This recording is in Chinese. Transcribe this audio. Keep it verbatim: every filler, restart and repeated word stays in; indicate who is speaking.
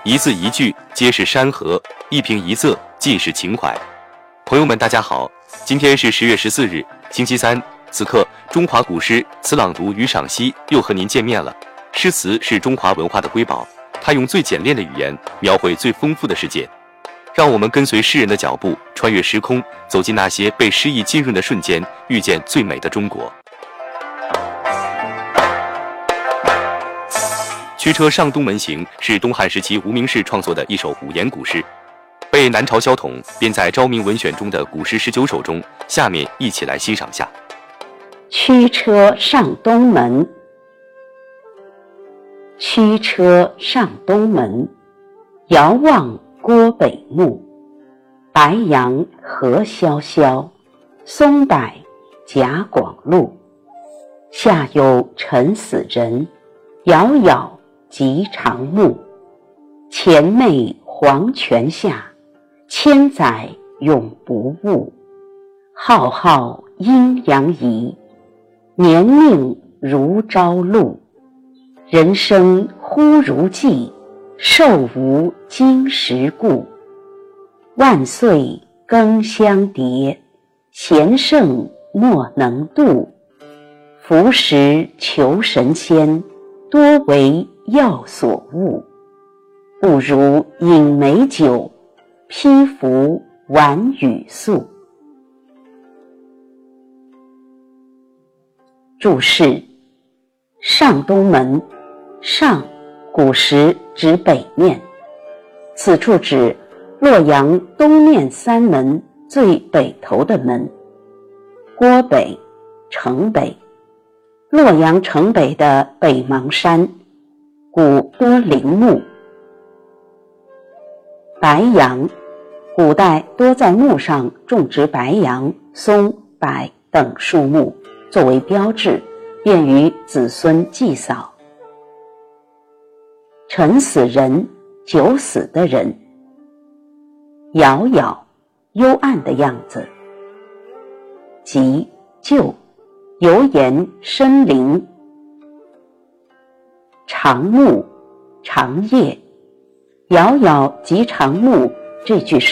Speaker 1: 一字一句皆是山河，一平一仄尽是情怀。朋友们，大家好，今天是十月十四日，星期三。此刻，中华古诗词朗读与赏析又和您见面了。诗词是中华文化的瑰宝，它用最简练的语言描绘最丰富的世界。让我们跟随诗人的脚步，穿越时空，走进那些被诗意浸润的瞬间，遇见最美的中国。驱车上东门行是东汉时期无名氏创作的一首五言古诗，被南朝萧统编在《昭明文选》中的古诗十九首中。下面一起来欣赏下。
Speaker 2: 驱车上东门，驱车上东门，遥望郭北墓。白杨何萧萧，松柏夹广路。下有陈死人，杳杳及长木。前媚黄泉下，千载永不误。浩浩阴阳仪，年命如朝露。人生忽如寄，寿无今时故。万岁更相迭，贤圣莫能度。服食求神仙，多为药所误。不如饮美酒，披服晚雨宿。注释：上东门，上古时指北面，此处指洛阳东面三门最北头的门。郭北，城北，洛阳城北的北邙山，古多陵墓。白杨，古代多在墓上种植白杨、松、柏等树木，作为标志，便于子孙祭扫。陈死人，久死的人。杳杳，幽暗的样子。急，就，油盐深林。长木，长叶。杳杳及长木这句诗